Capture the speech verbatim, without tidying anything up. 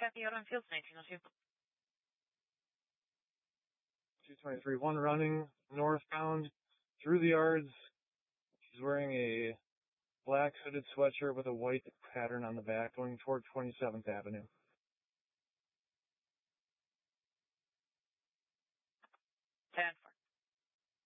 Kathy out on fields, nineteen oh two. two twenty-three, one running northbound through the yards. She's wearing a black hooded sweatshirt with a white pattern on the back going toward twenty-seventh Avenue. ten four.